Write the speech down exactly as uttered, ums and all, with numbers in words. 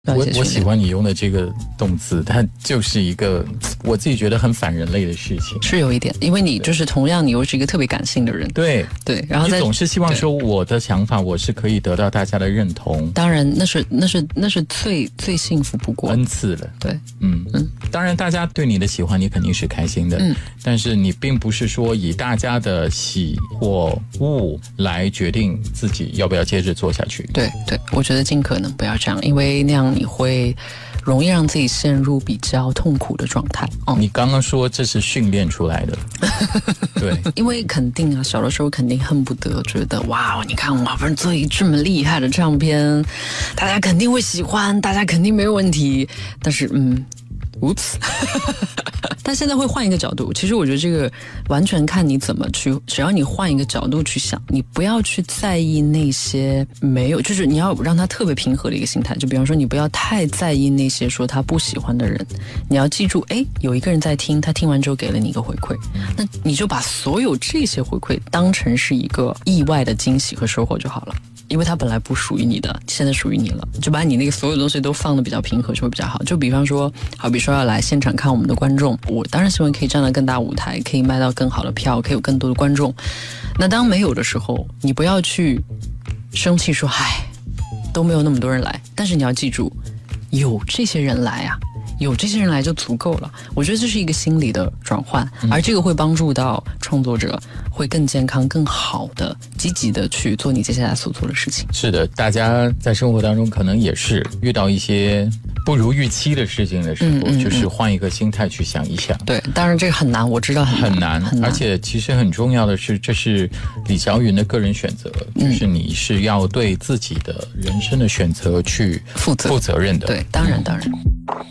我我喜欢你用的这个动词，它就是一个我自己觉得很反人类的事情， 是有一点，因为你就是同样你又是一个特别感性的人， 对对，然后你总是希望说我的想法我是可以得到大家的认同， 当然那是那是那是最最幸福不过， 恩赐了， 对， 嗯嗯，当然大家对你的喜欢你肯定是开心的，嗯，但是你并不是说以大家的喜或恶来决定自己要不要接着做下去， 对对，我觉得尽可能不要这样，因为那样你会容易让自己陷入比较痛苦的状态。 哦、你刚刚说这是训练出来的，对， 因为肯定啊，小的时候肯定恨不得觉得哇，你看我好不容易做一这么厉害的唱片，大家肯定会喜欢，大家肯定没有问题。但是嗯 ，oops 。但现在会换一个角度，其实我觉得这个完全看你怎么去，只要你换一个角度去想，你不要去在意那些没有，就是你要让他特别平和的一个心态，就比方说你不要太在意那些说他不喜欢的人，你要记住，哎，有一个人在听，他听完之后给了你一个回馈，那你就把所有这些回馈当成是一个意外的惊喜和收获就好了。因为它本来不属于你的，现在属于你了，就把你那个所有东西都放得比较平和就会比较好。就比方说，好比说要来现场看我们的观众，我当然希望可以站到更大舞台，可以卖到更好的票，可以有更多的观众。那当没有的时候，你不要去生气说，唉，都没有那么多人来。但是你要记住，有这些人来啊，有这些人来就足够了。我觉得这是一个心理的转换，而这个会帮助到创作者会更健康、更好的、积极的去做你接下来所做的事情。 是的，大家在生活当中可能也是遇到一些不如预期的事情的时候，嗯嗯嗯就是换一个心态去想一想。 对，当然这个很难，我知道很难， 很难， 很难。 而且其实很重要的是，这是李小云的个人选择，就是你是要对自己的人生的选择去负责负责任的。 对，当然，当然。